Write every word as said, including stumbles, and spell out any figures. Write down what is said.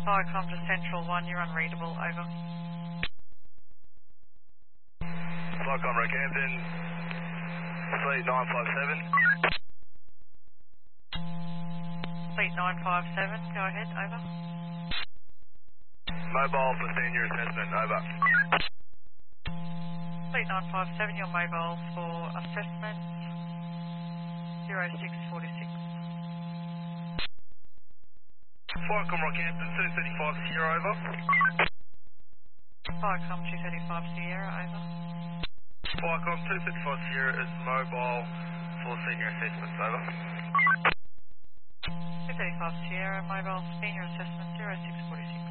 Viacom to Central one, you're unreadable, over. Viacom Rockhampton, Fleet nine five seven. Fleet nine five seven, go ahead, over. Mobile for senior assessment, over. Fleet nine five seven, your mobile for assessment, zero six four six. Viacom Rockhampton, two thirty-five Sierra, over. Viacom two thirty-five Sierra, over. Viacom two thirty-five Sierra is mobile for senior assessments, over. two thirty-five Sierra, mobile senior assessment, zero six four six.